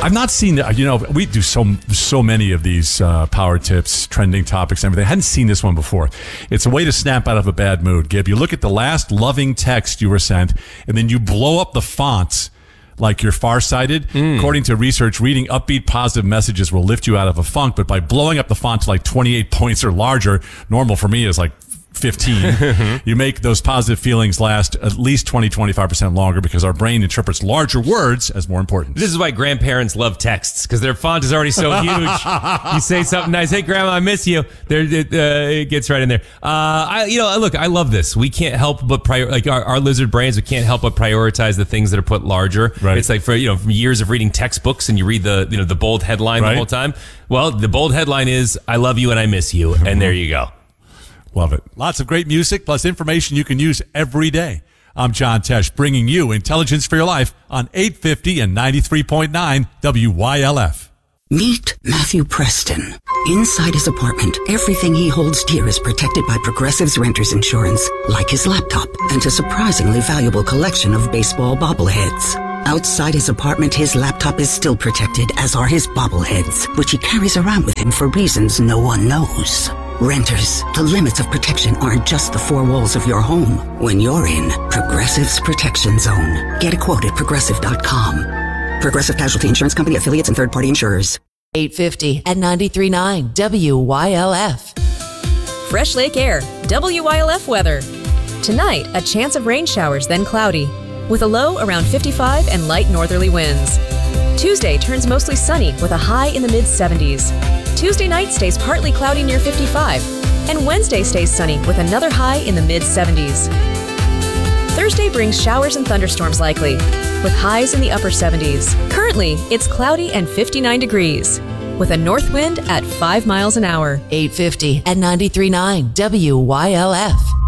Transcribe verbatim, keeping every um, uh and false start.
I've not seen, you know, we do so so many of these uh, power tips, trending topics, and everything. I hadn't seen this one before. It's a way to snap out of a bad mood, Gib. You look at the last loving text you were sent, and then you blow up the fonts like you're farsighted. Mm. According to research, reading upbeat, positive messages will lift you out of a funk, but by blowing up the font to like twenty-eight points or larger, normal for me is like fifteen, you make those positive feelings last at least twenty, twenty-five percent longer because our brain interprets larger words as more important. This is why grandparents love texts, because their font is already so huge. You say something nice, hey, Grandma, I miss you. There, it, uh, it gets right in there. Uh, I, you know, look, I love this. We can't help but prior, like our, our lizard brains, we can't help but prioritize the things that are put larger. Right. It's like for, you know, from years of reading textbooks and you read the, you know, the bold headline right. the whole time. Well, the bold headline is, I love you and I miss you. And there you go. Love it. Lots of great music plus information you can use every day. I'm John Tesh, bringing you Intelligence for Your Life on eight fifty and ninety-three point nine W Y L F. Meet Matthew Preston. Inside his apartment, everything he holds dear is protected by Progressive's Renters Insurance, like his laptop and a surprisingly valuable collection of baseball bobbleheads. Outside his apartment, his laptop is still protected, as are his bobbleheads, which he carries around with him for reasons no one knows. Renters, the limits of protection aren't just the four walls of your home. When you're in Progressive's Protection Zone, get a quote at progressive dot com. Progressive Casualty Insurance Company, affiliates, and third-party insurers. eight fifty and ninety-three point nine W Y L F. Fresh Lake Air, W Y L F weather. Tonight, a chance of rain showers, then cloudy, with a low around fifty-five and light northerly winds. Tuesday turns mostly sunny with a high in the mid seventies. Tuesday night stays partly cloudy near fifty-five, and Wednesday stays sunny with another high in the mid seventies. Thursday brings showers and thunderstorms likely, with highs in the upper seventies. Currently, it's cloudy and fifty-nine degrees, with a north wind at five miles an hour. eight fifty and ninety-three point nine W Y L F.